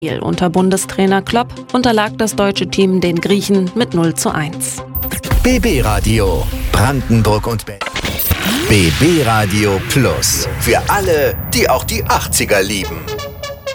Unter Bundestrainer Klopp unterlag das deutsche Team den Griechen mit 0:1. BB Radio Brandenburg und Berlin. BB Radio Plus. Für alle, die auch die 80er lieben.